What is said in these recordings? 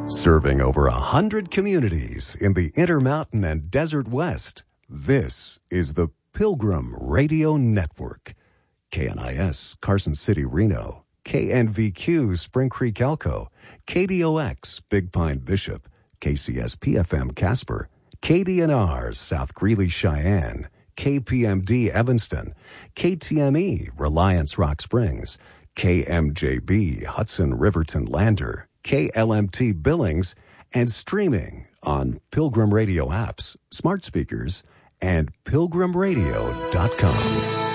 Serving over 100 communities in the Intermountain and Desert West, this is the Pilgrim Radio Network. KNIS, Carson City, Reno. KNVQ, Spring Creek, Elko. KDOX, Big Pine, Bishop. KCSP-FM, Casper. KDNR, South Greeley, Cheyenne. KPMD, Evanston. KTME, Reliance, Rock Springs. KMJB, Hudson, Riverton, Lander. KLMT, Billings, and streaming on Pilgrim Radio apps, smart speakers, and pilgrimradio.com.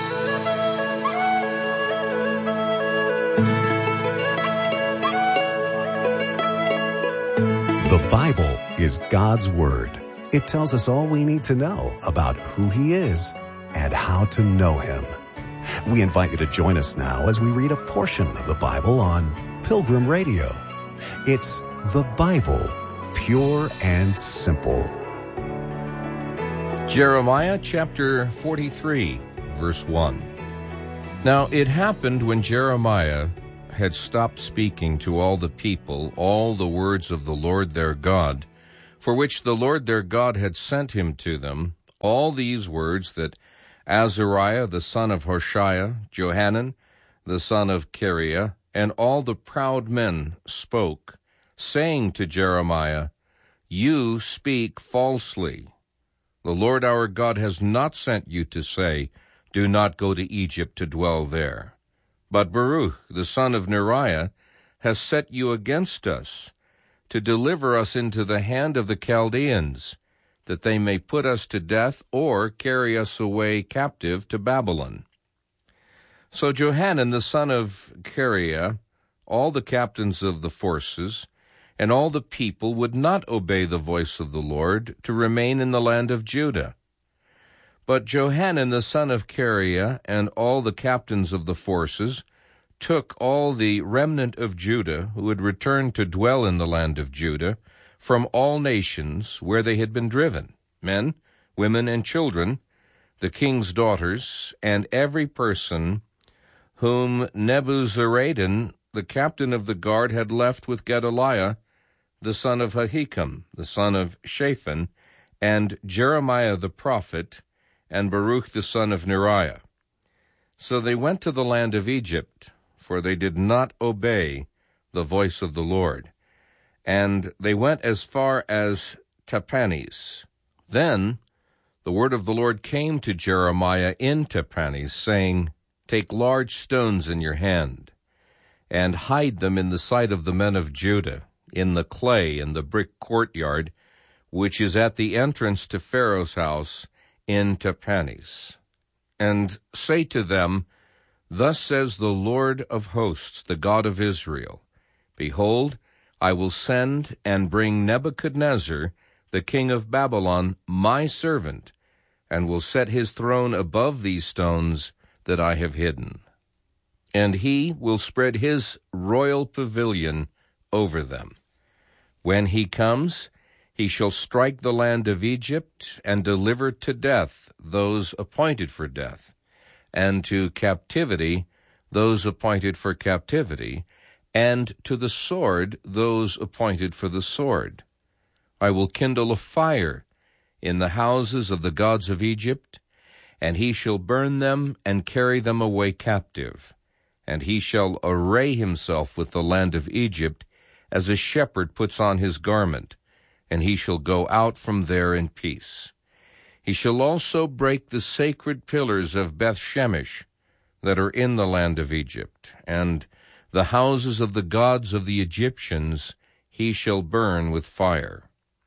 The Bible is God's Word. It tells us all we need to know about who He is and how to know Him. We invite you to join us now as we read a portion of the Bible on Pilgrim Radio. It's the Bible, pure and simple. Jeremiah chapter 43, verse 1. Now it happened when Jeremiah had stopped speaking to all the people all the words of the Lord their God, for which the Lord their God had sent him to them, all these words that Azariah the son of Hoshea, Johanan the son of Kareah, and all the proud men spoke, saying to Jeremiah, You speak falsely. The Lord our God has not sent you to say, Do not go to Egypt to dwell there. But Baruch, the son of Neriah, has set you against us, to deliver us into the hand of the Chaldeans, that they may put us to death or carry us away captive to Babylon. So Johanan the son of Kareah, all the captains of the forces, and all the people would not obey the voice of the Lord to remain in the land of Judah. But Johanan the son of Kareah and all the captains of the forces took all the remnant of Judah who had returned to dwell in the land of Judah from all nations where they had been driven, men, women, and children, the king's daughters, and every person whom Nebuzaradan, the captain of the guard, had left with Gedaliah, the son of Ahikam, the son of Shaphan, and Jeremiah the prophet, and Baruch the son of Neriah. So they went to the land of Egypt, for they did not obey the voice of the Lord. And they went as far as Tahpanhes. Then the word of the Lord came to Jeremiah in Tahpanhes, saying, Take large stones in your hand, and hide them in the sight of the men of Judah, in the clay in the brick courtyard, which is at the entrance to Pharaoh's house in Tahpanhes. And say to them, Thus says the Lord of hosts, the God of Israel, Behold, I will send and bring Nebuchadnezzar, the king of Babylon, my servant, and will set his throne above these stones that I have hidden. And he will spread his royal pavilion over them. When he comes, he shall strike the land of Egypt and deliver to death those appointed for death, and to captivity those appointed for captivity, and to the sword those appointed for the sword. I will kindle a fire in the houses of the gods of Egypt, and he shall burn them and carry them away captive. And he shall array himself with the land of Egypt, as a shepherd puts on his garment, and he shall go out from there in peace. He shall also break the sacred pillars of Beth-Shemesh that are in the land of Egypt, and the houses of the gods of the Egyptians he shall burn with fire.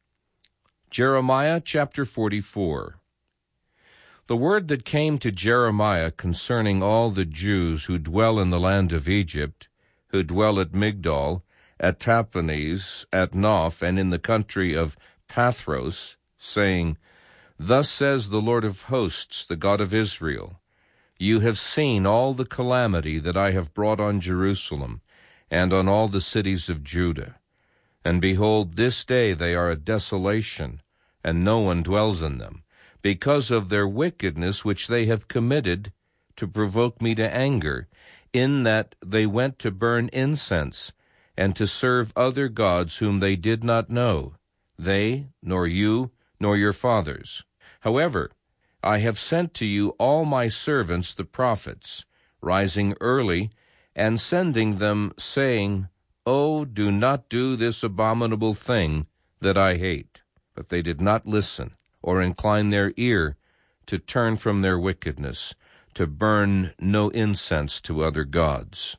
Jeremiah chapter 44. The word that came to Jeremiah concerning all the Jews who dwell in the land of Egypt, who dwell at Migdol, at Tahpanhes, at Noph, and in the country of Pathros, saying, Thus says the Lord of hosts, the God of Israel, You have seen all the calamity that I have brought on Jerusalem, and on all the cities of Judah. And behold, this day they are a desolation, and no one dwells in them, because of their wickedness which they have committed to provoke me to anger, in that they went to burn incense and to serve other gods whom they did not know, they, nor you, nor your fathers. However, I have sent to you all my servants the prophets, rising early, and sending them, saying, Oh, do not do this abominable thing that I hate. But they did not listen, or incline their ear to turn from their wickedness, to burn no incense to other gods.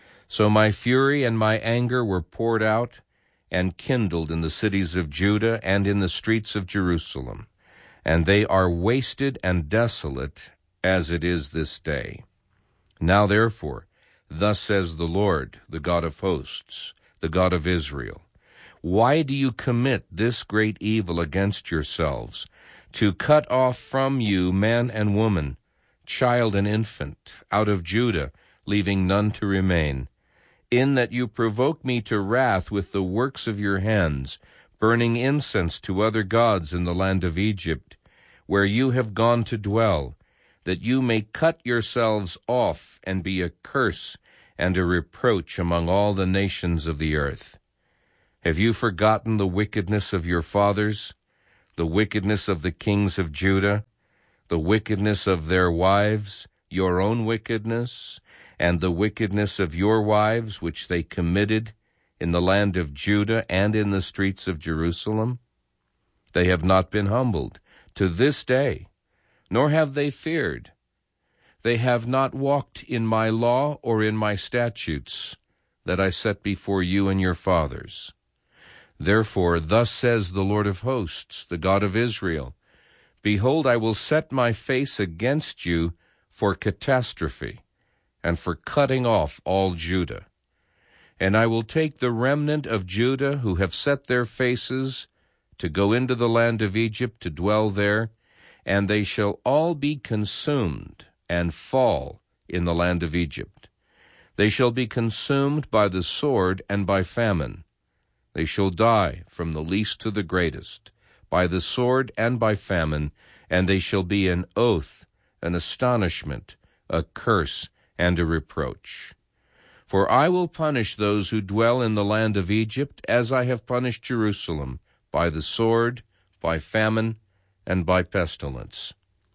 So my fury and my anger were poured out and kindled in the cities of Judah and in the streets of Jerusalem, and they are wasted and desolate as it is this day. Now therefore, thus says the Lord, the God of hosts, the God of Israel, why do you commit this great evil against yourselves, to cut off from you man and woman, child and infant, out of Judah, leaving none to remain, in that you provoke me to wrath with the works of your hands, burning incense to other gods in the land of Egypt, where you have gone to dwell, that you may cut yourselves off and be a curse and a reproach among all the nations of the earth. Have you forgotten the wickedness of your fathers, the wickedness of the kings of Judah, the wickedness of their wives, your own wickedness, and the wickedness of your wives, which they committed in the land of Judah and in the streets of Jerusalem? They have not been humbled to this day, nor have they feared. They have not walked in my law or in my statutes that I set before you and your fathers. Therefore, thus says the Lord of hosts, the God of Israel, Behold, I will set my face against you for catastrophe, and for cutting off all Judah. And I will take the remnant of Judah who have set their faces to go into the land of Egypt to dwell there, and they shall all be consumed and fall in the land of Egypt. They shall be consumed by the sword and by famine. They shall die from the least to the greatest, by the sword and by famine, and they shall be an oath, an astonishment, a curse, and a reproach. For I will punish those who dwell in the land of Egypt, as I have punished Jerusalem, by the sword, by famine, and by pestilence,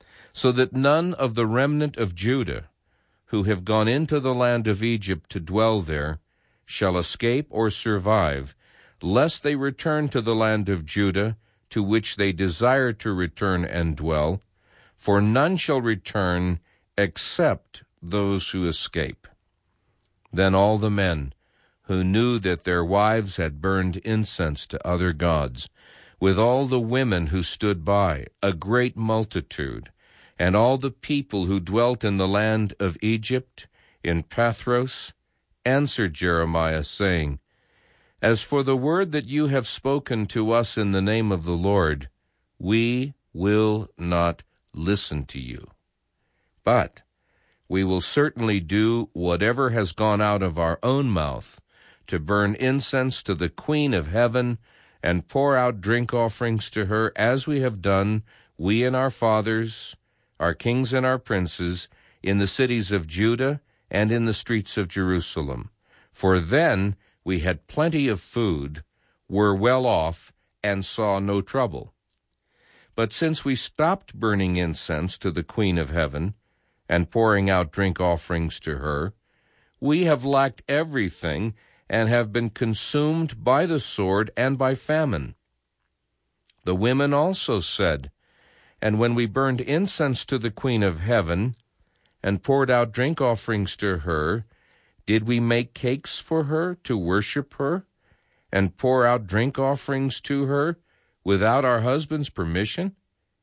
so that none of the remnant of Judah, who have gone into the land of Egypt to dwell there, shall escape or survive, lest they return to the land of Judah, to which they desire to return and dwell, for none shall return except those who escape. Then all the men who knew that their wives had burned incense to other gods, with all the women who stood by, a great multitude, and all the people who dwelt in the land of Egypt, in Pathros, answered Jeremiah, saying, As for the word that you have spoken to us in the name of the Lord, we will not listen to you. But we will certainly do whatever has gone out of our own mouth, to burn incense to the Queen of Heaven, and pour out drink offerings to her, as we have done, we and our fathers, our kings and our princes, in the cities of Judah and in the streets of Jerusalem. For then we had plenty of food, were well off, and saw no trouble. But since we stopped burning incense to the Queen of Heaven, and pouring out drink offerings to her, we have lacked everything, and have been consumed by the sword and by famine. The women also said, And when we burned incense to the Queen of Heaven, and poured out drink offerings to her, did we make cakes for her to worship her, and pour out drink offerings to her, without our husband's permission?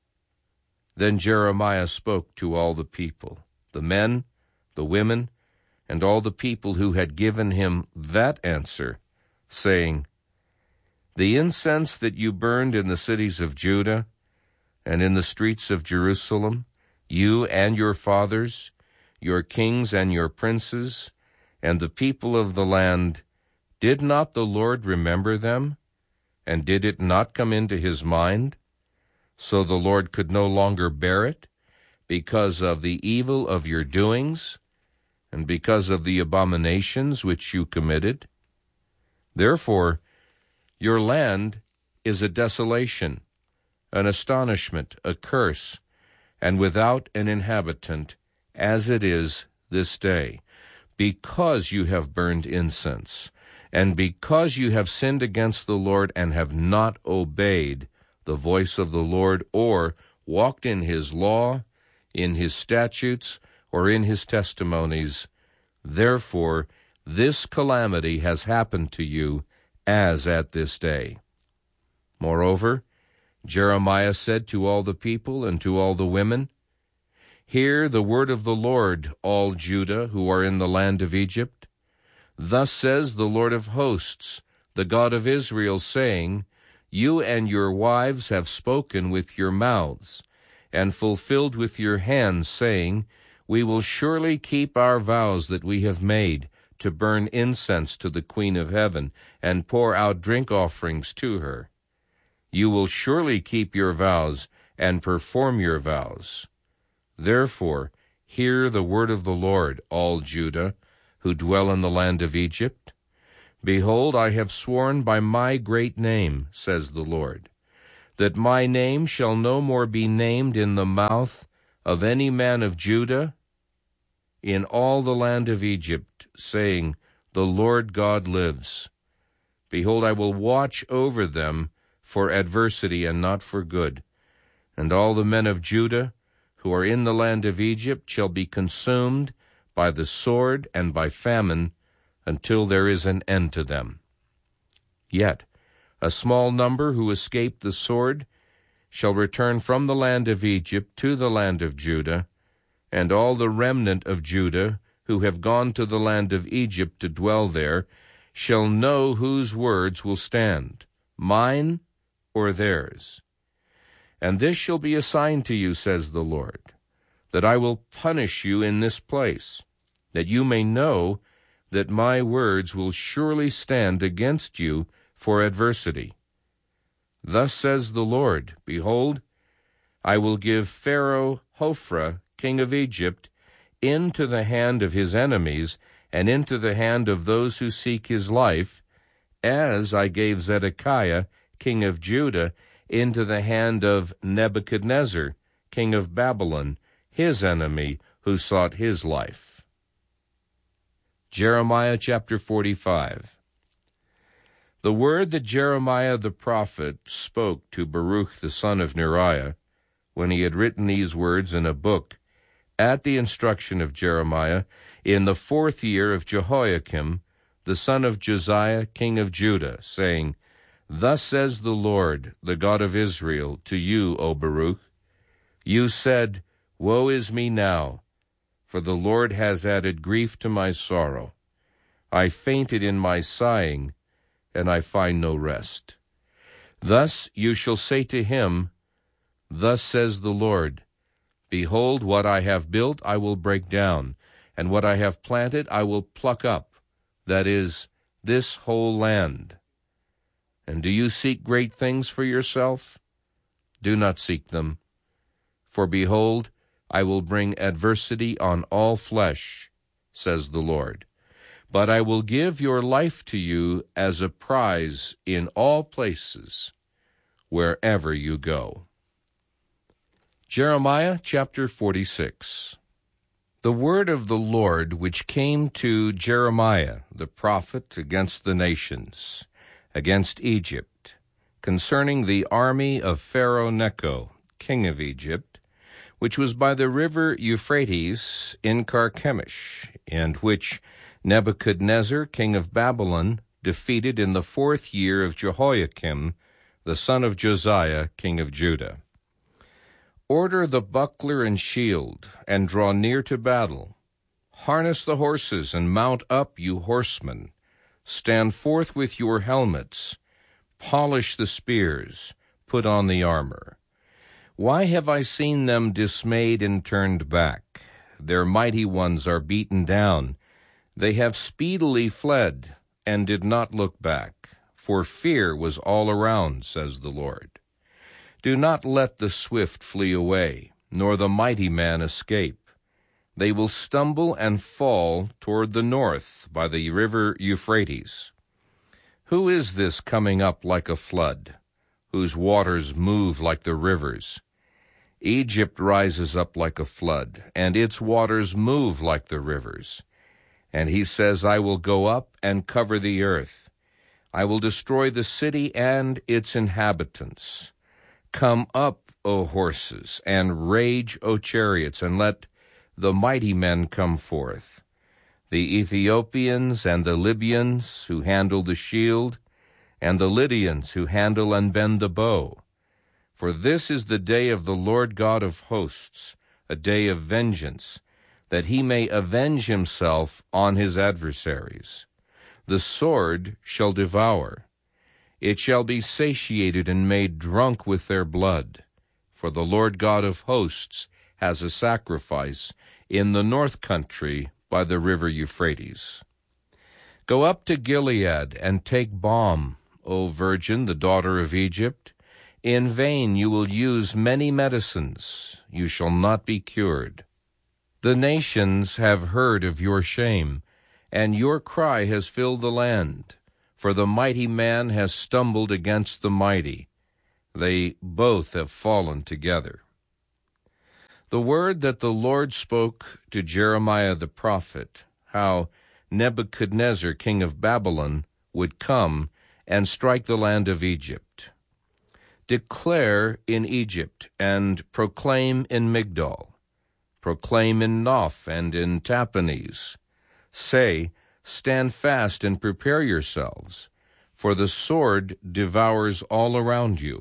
Then Jeremiah spoke to all the people, the men, the women, and all the people who had given him that answer, saying, The incense that you burned in the cities of Judah and in the streets of Jerusalem, you and your fathers, your kings and your princes, and the people of the land, did not the Lord remember them? And did it not come into his mind? So the Lord could no longer bear it, because of the evil of your doings, and because of the abominations which you committed? Therefore, your land is a desolation, an astonishment, a curse, and without an inhabitant, as it is this day, because you have burned incense, and because you have sinned against the Lord and have not obeyed the voice of the Lord, or walked in his law, in his statutes, or in his testimonies. Therefore, this calamity has happened to you as at this day. Moreover, Jeremiah said to all the people and to all the women, Hear the word of the Lord, all Judah who are in the land of Egypt. Thus says the Lord of hosts, the God of Israel, saying, You and your wives have spoken with your mouths, and fulfilled with your hands, saying, We will surely keep our vows that we have made, to burn incense to the Queen of Heaven, and pour out drink offerings to her. You will surely keep your vows, and perform your vows. Therefore, hear the word of the Lord, all Judah, who dwell in the land of Egypt. Behold, I have sworn by my great name, says the Lord, that my name shall no more be named in the mouth of any man of Judah in all the land of Egypt, saying, The Lord God lives. Behold, I will watch over them for adversity and not for good, and all the men of Judah who are in the land of Egypt shall be consumed by the sword and by famine until there is an end to them. Yet a small number who escape the sword shall return from the land of Egypt to the land of Judah, and all the remnant of Judah who have gone to the land of Egypt to dwell there shall know whose words will stand, mine or theirs. And this shall be a sign to you, says the Lord, that I will punish you in this place, that you may know that my words will surely stand against you for adversity. Thus says the Lord, Behold, I will give Pharaoh Hophra, king of Egypt, into the hand of his enemies, and into the hand of those who seek his life, as I gave Zedekiah, king of Judah, into the hand of Nebuchadnezzar, king of Babylon, his enemy, who sought his life. Jeremiah chapter 45. The word that Jeremiah the prophet spoke to Baruch the son of Neriah, when he had written these words in a book, at the instruction of Jeremiah, in the 4th year of Jehoiakim, the son of Josiah, king of Judah, saying, Thus says the Lord, the God of Israel, to you, O Baruch, You said, Woe is me now, for the Lord has added grief to my sorrow. I fainted in my sighing, and I find no rest. Thus you shall say to him, Thus says the Lord, Behold, what I have built I will break down, and what I have planted I will pluck up, that is, this whole land. And do you seek great things for yourself? Do not seek them. For behold, I will bring adversity on all flesh, says the Lord. But I will give your life to you as a prize in all places, wherever you go. Jeremiah chapter 46. The word of the Lord which came to Jeremiah the prophet against the nations, against Egypt, concerning the army of Pharaoh Necho, king of Egypt, which was by the river Euphrates in Carchemish, and which Nebuchadnezzar, king of Babylon, defeated in the 4th year of Jehoiakim, the son of Josiah, king of Judah. Order the buckler and shield, and draw near to battle. Harness the horses, and mount up, you horsemen. Stand forth with your helmets. Polish the spears. Put on the armor. Why have I seen them dismayed and turned back? Their mighty ones are beaten down. They have speedily fled, and did not look back, for fear was all around, says the Lord. Do not let the swift flee away, nor the mighty man escape. They will stumble and fall toward the north by the river Euphrates. Who is this coming up like a flood, whose waters move like the rivers? Egypt rises up like a flood, and its waters move like the rivers. And he says, I will go up and cover the earth. I will destroy the city and its inhabitants. Come up, O horses, and rage, O chariots, and let the mighty men come forth. The Ethiopians and the Libyans who handle the shield, and the Lydians who handle and bend the bow. For this is the day of the Lord God of hosts, a day of vengeance, that he may avenge himself on his adversaries. The sword shall devour. It shall be satiated and made drunk with their blood. For the Lord God of hosts has a sacrifice in the north country by the river Euphrates. Go up to Gilead and take balm, O virgin, the daughter of Egypt. In vain you will use many medicines. You shall not be cured. The nations have heard of your shame, and your cry has filled the land. For the mighty man has stumbled against the mighty. They both have fallen together. The word that the Lord spoke to Jeremiah the prophet, how Nebuchadnezzar, king of Babylon, would come and strike the land of Egypt. Declare in Egypt, and proclaim in Migdol. Proclaim in Noph and in Tahpanhes. Say, stand fast and prepare yourselves, for the sword devours all around you.